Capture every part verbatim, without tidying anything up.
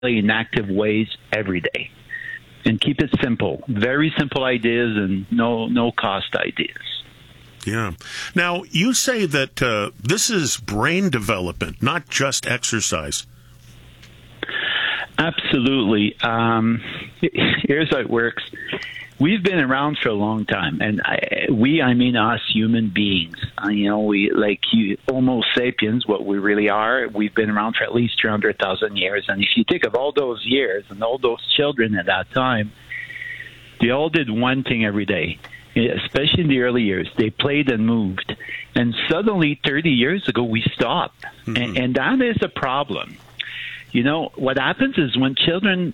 in active ways every day. And keep it simple. Very simple ideas and no no cost ideas. Yeah. Now, you say that uh, this is brain development, not just exercise. Absolutely. Um, here's how it works. We've been around for a long time, and I, we, I mean us, human beings. Uh, you know, we like you, Homo sapiens, what we really are. We've been around for at least three hundred thousand years, and if you think of all those years and all those children at that time, they all did one thing every day, especially in the early years. They played and moved, and suddenly, thirty years ago, we stopped, mm-hmm. and, and that is a problem. You know, what happens is when children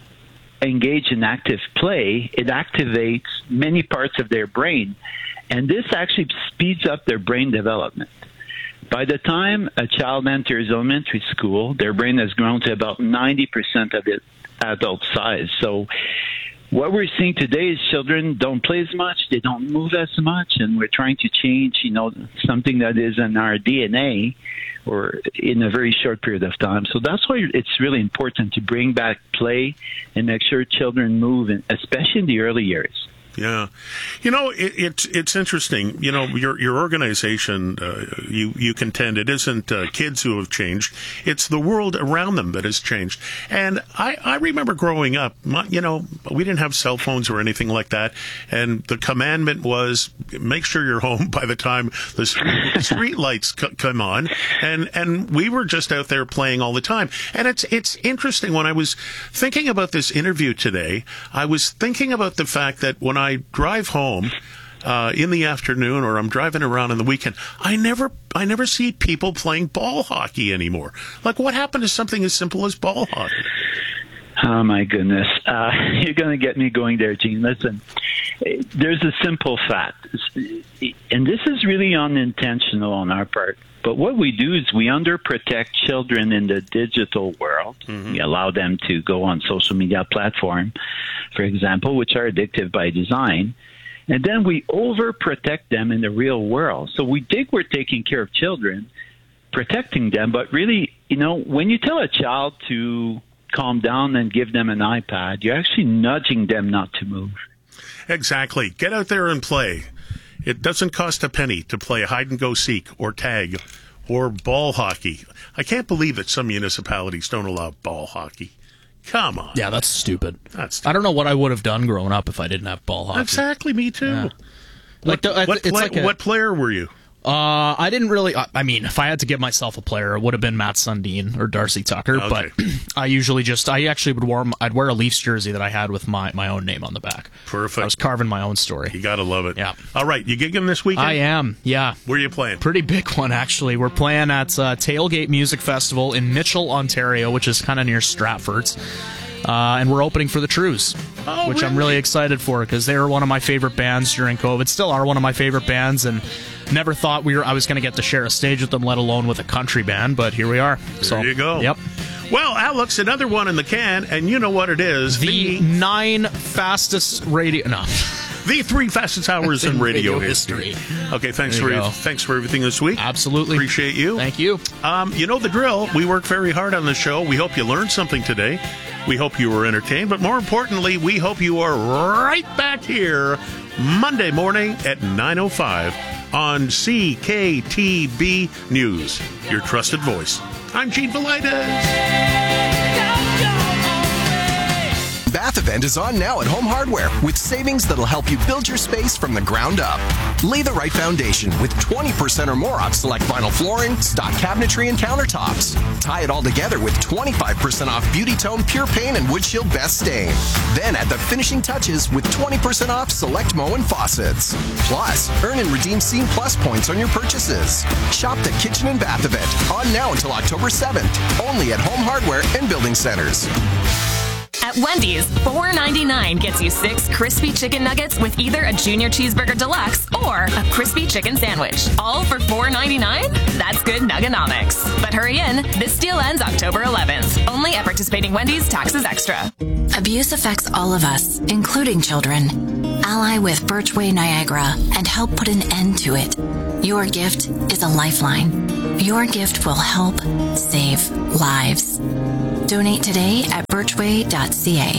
engage in active play, it activates many parts of their brain, and this actually speeds up their brain development. By the time a child enters elementary school, their brain has grown to about ninety percent of its adult size. So what we're seeing today is children don't play as much, they don't move as much, and we're trying to change, you know, something that is in our D N A or in a very short period of time. So that's why it's really important to bring back play and make sure children move, especially in the early years. Yeah. You know, it, it's it's interesting. You know, your your organization, uh, you, you contend it isn't uh, kids who have changed. It's the world around them that has changed. And I, I remember growing up, my, you know, we didn't have cell phones or anything like that. And the commandment was make sure you're home by the time the street lights c- come on. And, and we were just out there playing all the time. And it's, it's interesting. When I was thinking about this interview today, I was thinking about the fact that when I I drive home uh, in the afternoon, or I'm driving around in the weekend, I never, I never see people playing ball hockey anymore. Like, what happened to something as simple as ball hockey? Oh my goodness, uh, you're going to get me going there, Gene. Listen, there's a simple fact, and this is really unintentional on our part. But what we do is we underprotect children in the digital world. Mm-hmm. We allow them to go on social media platforms, for example, which are addictive by design. And then we overprotect them in the real world. So we think we're taking care of children, protecting them. But really, you know, when you tell a child to calm down and give them an iPad, you're actually nudging them not to move. Exactly. Get out there and play. It doesn't cost a penny to play hide-and-go-seek or tag or ball hockey. I can't believe that some municipalities don't allow ball hockey. Come on. Yeah, that's stupid. That's stupid. I don't know what I would have done growing up if I didn't have ball hockey. Exactly, me too. Yeah. What, like, what, it's play, like a, what player were you? Uh, I didn't really. I mean, if I had to give myself a player, it would have been Matt Sundin or Darcy Tucker. Okay. But I usually just, I actually would wear, I'd wear a Leafs jersey that I had with my, my own name on the back. Perfect. I was carving my own story. You gotta love it. Yeah. All right, you gigging this weekend? I am. Yeah. Where are you playing? Pretty big one, actually. We're playing at uh, Tailgate Music Festival in Mitchell, Ontario, which is kind of near Stratford's. Uh, and we're opening for the Trews, oh, which really? I'm really excited for because they were one of my favorite bands during COVID. Still are one of my favorite bands, and never thought we were I was going to get to share a stage with them, let alone with a country band. But here we are. There so, you go. Yep. Well, Alex, another one in the can, and you know what it is. The, the nine fastest radio... No. The three fastest hours in, in radio, radio history. history. Okay, thanks for go. thanks for everything this week. Absolutely. Appreciate you. Thank you. Um, you know the drill. We work very hard on the show. We hope you learned something today. We hope you were entertained. But more importantly, we hope you are right back here Monday morning at nine oh five on C K T B News, your trusted voice. I'm Gene Velitis. Bath Event is on now at Home Hardware with savings that'll help you build your space from the ground up. Lay the right foundation with twenty percent or more off select vinyl flooring, stock cabinetry, and countertops. Tie it all together with twenty-five percent off Beauty Tone Pure Paint and Wood Shield Best Stain. Then add the finishing touches with twenty percent off select Moen faucets. Plus, earn and redeem Scene Plus points on your purchases. Shop the Kitchen and Bath Event on now until October seventh, only at Home Hardware and Building Centers. At Wendy's, four ninety-nine gets you six crispy chicken nuggets with either a Junior Cheeseburger Deluxe or a crispy chicken sandwich. All for four ninety-nine? That's good Nugganomics. But hurry in, this deal ends October eleventh. Only at participating Wendy's, taxes extra. Abuse affects all of us, including children. Ally with Birchway Niagara and help put an end to it. Your gift is a lifeline. Your gift will help save lives. Donate today at birchway dot c a.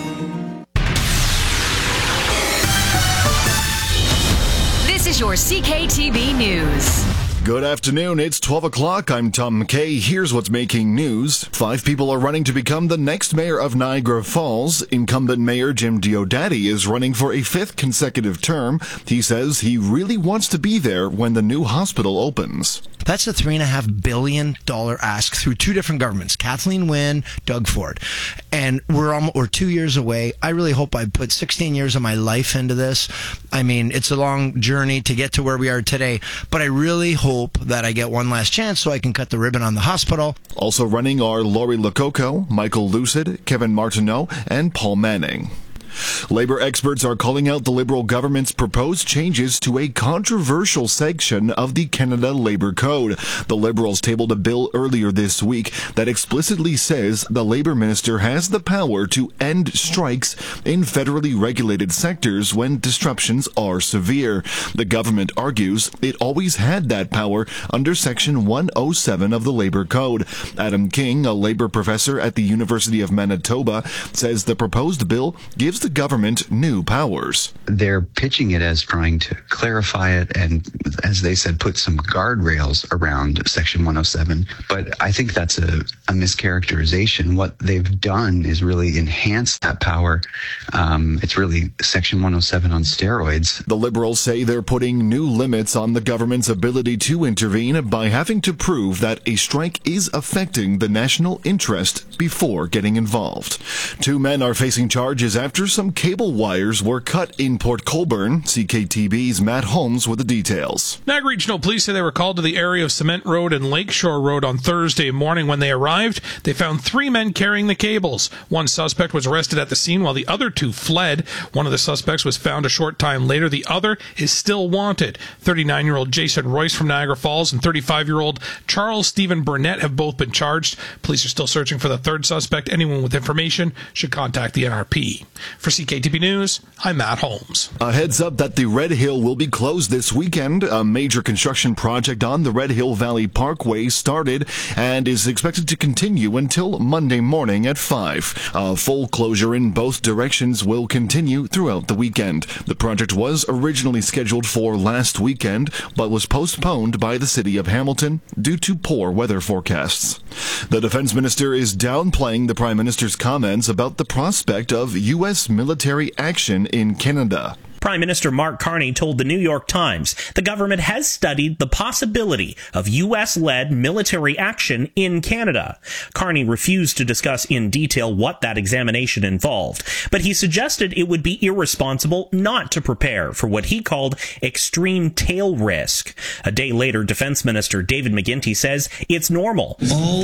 This is your C K T B News. Good afternoon. It's twelve o'clock. I'm Tom McKay. Here's what's making news. Five people are running to become the next mayor of Niagara Falls. Incumbent Mayor Jim Diodati is running for a fifth consecutive term. He says he really wants to be there when the new hospital opens. That's a three and a half billion dollar ask through two different governments, Kathleen Wynne, Doug Ford. And we're almost, we're two years away. I really hope I put sixteen years of my life into this. I mean, it's a long journey to get to where we are today, but I really hope that I get one last chance so I can cut the ribbon on the hospital. Also running are Lori Lococo, Michael Lucid, Kevin Martineau, and Paul Manning. Labor experts are calling out the Liberal government's proposed changes to a controversial section of the Canada Labour Code. The Liberals tabled a bill earlier this week that explicitly says the Labour Minister has the power to end strikes in federally regulated sectors when disruptions are severe. The government argues it always had that power under Section one oh seven of the Labour Code. Adam King, a Labour professor at the University of Manitoba, says the proposed bill gives the government new powers. They're pitching it as trying to clarify it and, as they said, put some guardrails around Section one oh seven. But I think that's a, a mischaracterization. What they've done is really enhance that power. Um, it's really Section one oh seven on steroids. The Liberals say they're putting new limits on the government's ability to intervene by having to prove that a strike is affecting the national interest before getting involved. Two men are facing charges after some cable wires were cut in Port Colborne. C K T B's Matt Holmes with the details. Niagara Regional Police say they were called to the area of Cement Road and Lakeshore Road on Thursday morning. When they arrived, they found three men carrying the cables. One suspect was arrested at the scene while the other two fled. One of the suspects was found a short time later. The other is still wanted. thirty-nine-year-old Jason Royce from Niagara Falls and thirty-five-year-old Charles Stephen Burnett have both been charged. Police are still searching for the third suspect. Anyone with information should contact the N R P. For C K T B News, I'm Matt Holmes. A heads up that the Red Hill will be closed this weekend. A major construction project on the Red Hill Valley Parkway started and is expected to continue until Monday morning at five. A full closure in both directions will continue throughout the weekend. The project was originally scheduled for last weekend, but was postponed by the city of Hamilton due to poor weather forecasts. The defense minister is downplaying the prime minister's comments about the prospect of U S military action in Canada. Prime Minister Mark Carney told the New York Times the government has studied the possibility of U S-led military action in Canada. Carney refused to discuss in detail what that examination involved, but he suggested it would be irresponsible not to prepare for what he called extreme tail risk. A day later, Defense Minister David McGuinty says it's normal. All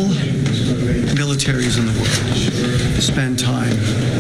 militaries in the world spend time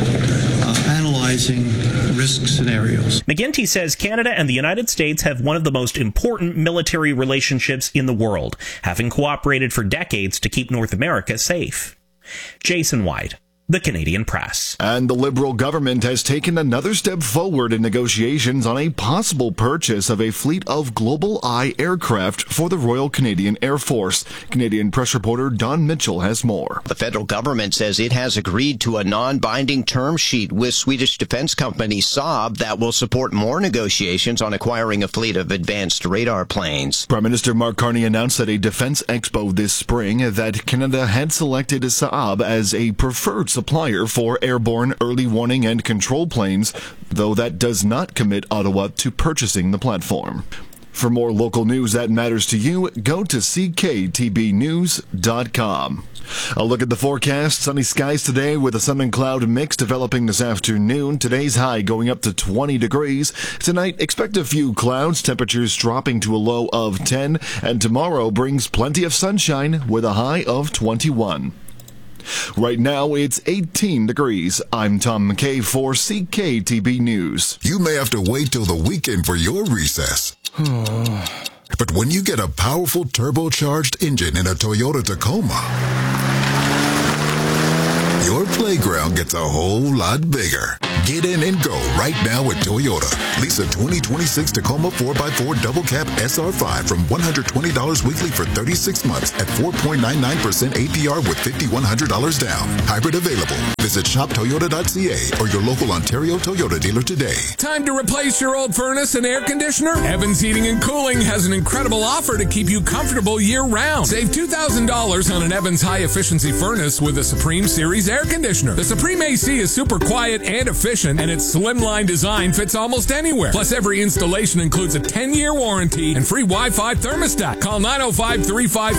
uh, analyzing risk scenarios. McGuinty says Canada and the United States have one of the most important military relationships in the world, having cooperated for decades to keep North America safe. Jason White, The Canadian Press. And the Liberal government has taken another step forward in negotiations on a possible purchase of a fleet of Global Eye aircraft for the Royal Canadian Air Force. Canadian Press reporter Don Mitchell has more. The federal government says it has agreed to a non-binding term sheet with Swedish defense company Saab that will support more negotiations on acquiring a fleet of advanced radar planes. Prime Minister Mark Carney announced at a defense expo this spring that Canada had selected Saab as a preferred supplier for airborne early warning and control planes, though that does not commit Ottawa to purchasing the platform. For more local news that matters to you, go to c k t b news dot com. A look at the forecast. Sunny skies today with a sun and cloud mix developing this afternoon. Today's high going up to twenty degrees. Tonight, expect a few clouds, temperatures dropping to a low of ten. And tomorrow brings plenty of sunshine with a high of twenty-one. Right now, it's eighteen degrees. I'm Tom McKay for C K T B News. You may have to wait till the weekend for your recess. But when you get a powerful turbocharged engine in a Toyota Tacoma, your playground gets a whole lot bigger. Get in and go right now at Toyota. Lease a twenty twenty-six Tacoma four by four Double Cab S R five from one hundred twenty dollars weekly for thirty-six months at four point nine nine percent A P R with five thousand one hundred dollars down. Hybrid available. Visit shop toyota dot c a or your local Ontario Toyota dealer today. Time to replace your old furnace and air conditioner? Evans Heating and Cooling has an incredible offer to keep you comfortable year-round. Save two thousand dollars on an Evans high-efficiency furnace with a Supreme Series air conditioner. The Supreme A C is super quiet and efficient, and its slimline design fits almost anywhere. Plus, every installation includes a ten-year warranty and free Wi-Fi thermostat. Call nine oh five, three five